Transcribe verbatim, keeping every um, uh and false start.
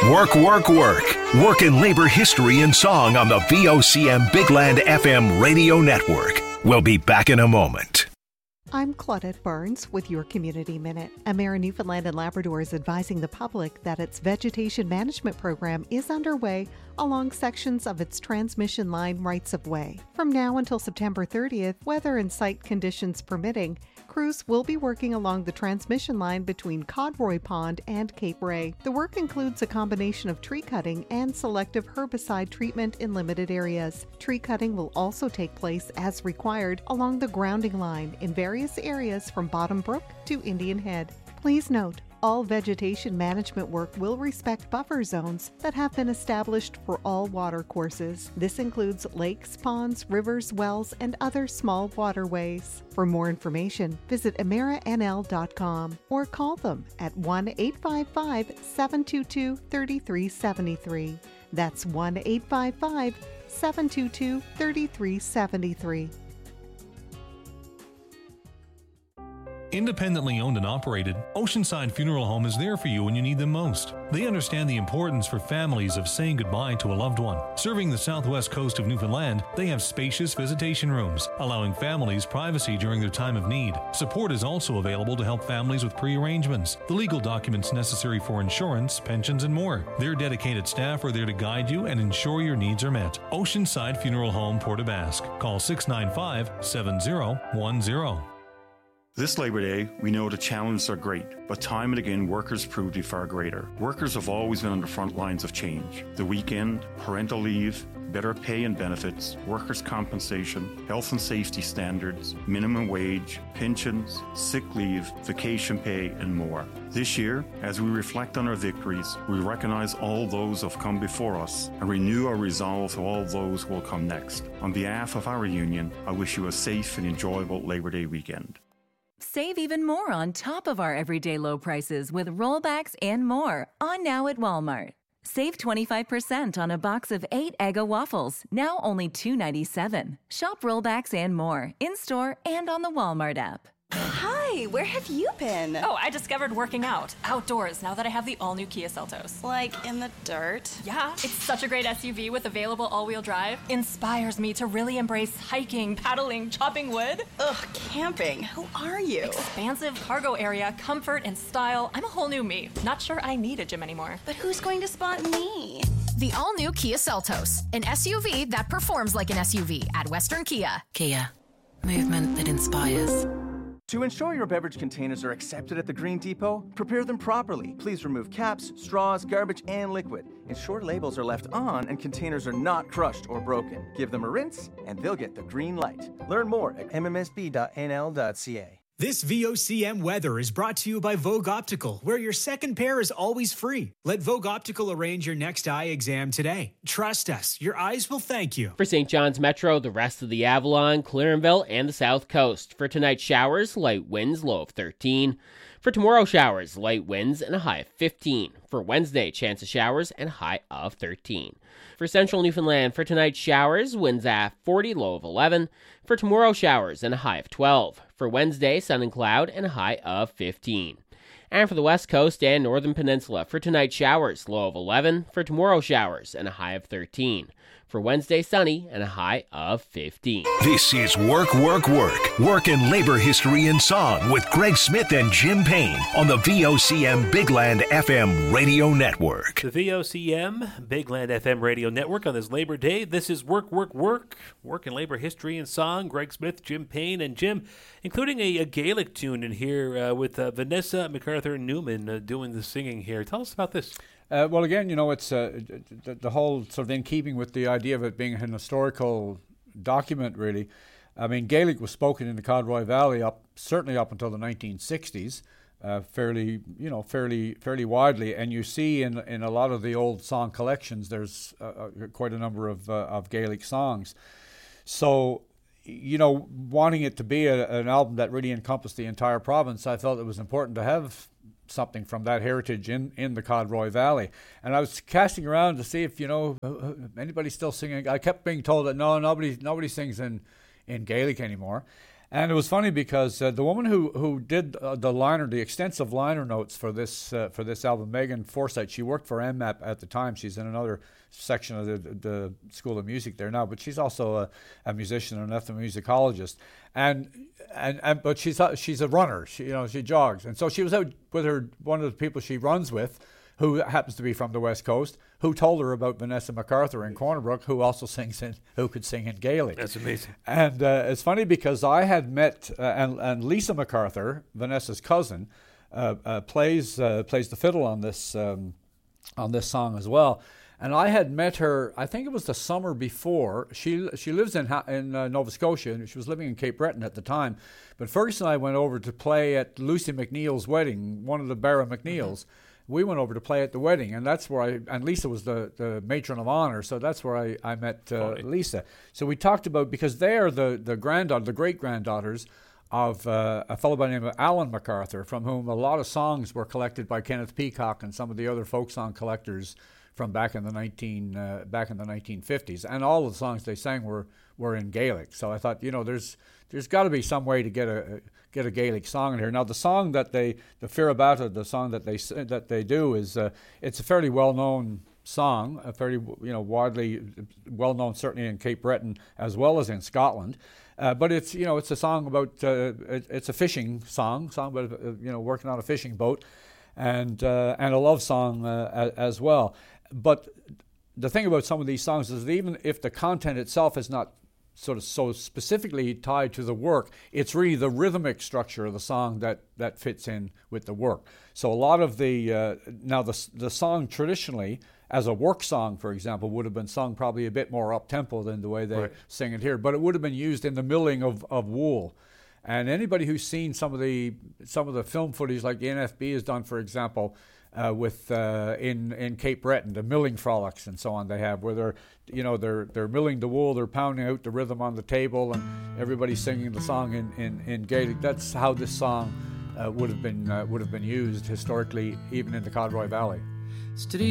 Work, Work, Work. Work and labor history and song on the V O C M Big Land F M radio network. We'll be back in a moment. I'm Claudette Barnes with your Community Minute. Emera Newfoundland and Labrador is advising the public that its vegetation management program is underway along sections of its transmission line rights-of-way. From now until September thirtieth, weather and site conditions permitting, crews will be working along the transmission line between Codroy Pond and Cape Ray. The work includes a combination of tree cutting and selective herbicide treatment in limited areas. Tree cutting will also take place as required along the grounding line in various areas from Bottom Brook to Indian Head. Please note, all vegetation management work will respect buffer zones that have been established for all water courses. This includes lakes, ponds, rivers, wells, and other small waterways. For more information, visit emera n l dot com or call them at one eight five five, seven two two, three three seven three. That's one eight five five, seven two two, three three seven three. Independently owned and operated, Oceanside Funeral Home is there for you when you need them most. They understand the importance for families of saying goodbye to a loved one. Serving the southwest coast of Newfoundland, they have spacious visitation rooms, allowing families privacy during their time of need. Support is also available to help families with pre-arrangements, the legal documents necessary for insurance, pensions, and more. Their dedicated staff are there to guide you and ensure your needs are met. Oceanside Funeral Home, Port aux Basques. Call six nine five, seven zero one zero. This Labour Day, we know the challenges are great, but time and again workers prove to be far greater. Workers have always been on the front lines of change. The weekend, parental leave, better pay and benefits, workers' compensation, health and safety standards, minimum wage, pensions, sick leave, vacation pay, and more. This year, as we reflect on our victories, we recognise all those who have come before us and renew our resolve to all those who will come next. On behalf of our union, I wish you a safe and enjoyable Labour Day weekend. Save even more on top of our everyday low prices with rollbacks and more on now at Walmart. Save twenty-five percent on a box of eight Eggo waffles, now only two dollars and ninety-seven cents. Shop rollbacks and more in-store and on the Walmart app. Hi, where have you been? Oh, I discovered working out outdoors now that I have the all-new Kia Seltos. Like in the dirt? Yeah, it's such a great S U V with available all-wheel drive. Inspires me to really embrace hiking, paddling, chopping wood. Ugh, camping. Who are you? Expansive cargo area, comfort and style. I'm a whole new me. Not sure I need a gym anymore. But who's going to spot me? The all-new Kia Seltos, an S U V that performs like an S U V at Western Kia. Kia, movement that inspires. To ensure your beverage containers are accepted at the Green Depot, prepare them properly. Please remove caps, straws, garbage, and liquid. Ensure labels are left on and containers are not crushed or broken. Give them a rinse, and they'll get the green light. Learn more at m m s b dot n l dot c a. This V O C M weather is brought to you by Vogue Optical, where your second pair is always free. Let Vogue Optical arrange your next eye exam today. Trust us, your eyes will thank you. For Saint John's Metro, the rest of the Avalon, Clarenville, and the South Coast. For tonight, showers, light winds, low of thirteen. For tomorrow, showers, light winds, and a high of fifteen. For Wednesday, chance of showers and high of thirteen. For central Newfoundland, for tonight, showers, winds at forty, low of eleven. For tomorrow, showers and a high of twelve. For Wednesday, sun and cloud and a high of fifteen. And for the West Coast and Northern Peninsula, for tonight, showers, low of eleven. For tomorrow, showers and a high of thirteen. For Wednesday, sunny and a high of fifteen. This is Work, Work, Work. Work and labor history and song with Greg Smith and Jim Payne on the V O C M Big Land F M radio network. The V O C M Big Land F M radio network on this Labor Day. This is Work, Work, Work. Work and labor history and song. Greg Smith, Jim Payne, and Jim, including a, a Gaelic tune in here uh, with uh, Vanessa MacArthur Newman uh, doing the singing here. Tell us about this. Uh, well, again, you know, it's uh, the, the whole sort of in keeping with the idea of it being an historical document, really. I mean, Gaelic was spoken in the Codroy Valley up certainly up until the nineteen sixties, uh, fairly, you know, fairly, fairly widely. And you see in in a lot of the old song collections, there's uh, uh, quite a number of uh, of Gaelic songs. So, you know, wanting it to be a, an album that really encompassed the entire province, I felt it was important to have something from that heritage in, in the Codroy Valley. And I was casting around to see if, you know, anybody's still singing. I kept being told that no, nobody nobody sings in, in Gaelic anymore. And it was funny because uh, the woman who who did uh, the liner, the extensive liner notes for this uh, for this album, Megan Forsyth, she worked for M M A P at the time. She's in another section of the, the School of Music there now, but she's also a, a musician and an ethnomusicologist. And and and but she's a, she's a runner. She, you know, she jogs, and so she was out with her one of the people she runs with, who happens to be from the West Coast, who told her about Vanessa MacArthur in Corner Brook, who also sings in, who could sing in Gaelic. That's amazing. And uh, it's funny because I had met, uh, and, and Lisa MacArthur, Vanessa's cousin, uh, uh, plays uh, plays the fiddle on this um, on this song as well. And I had met her, I think it was the summer before. She she lives in in uh, Nova Scotia, and she was living in Cape Breton at the time. But Fergus and I went over to play at Lucy McNeil's wedding, one of the Barra McNeils. Mm-hmm. We went over to play at the wedding, and that's where I, and Lisa was the, the matron of honor, so that's where I, I met uh, Lisa. So we talked about, because they are the, the granddaughter, the great-granddaughters of uh, a fellow by the name of Alan MacArthur, from whom a lot of songs were collected by Kenneth Peacock and some of the other folk song collectors from back in the nineteen uh, back in the nineteen fifties, and all of the songs they sang were were in Gaelic. So I thought, you know, there's there's got to be some way to get a get a Gaelic song in here. Now the song that they the Firabata, the song that they that they do is uh, it's a fairly well known song, a fairly you know widely well known certainly in Cape Breton as well as in Scotland. Uh, but it's you know it's a song about uh, it, it's a fishing song, song about uh, you know working on a fishing boat, and uh, and a love song uh, as, as well. But the thing about some of these songs is that even if the content itself is not sort of so specifically tied to the work, it's really the rhythmic structure of the song that, that fits in with the work. So a lot of the, uh, now the the song traditionally, as a work song, for example, would have been sung probably a bit more up-tempo than the way they right. sing it here, but it would have been used in the milling of, of wool. And anybody who's seen some of the some of the film footage like the N F B has done, for example, Uh, with uh, in in Cape Breton, the milling frolics and so on they have, where they're you know they're they're milling the wool, they're pounding out the rhythm on the table, and everybody's singing the song in, in, in Gaelic. That's how this song uh, would have been uh, would have been used historically, even in the Codroy Valley.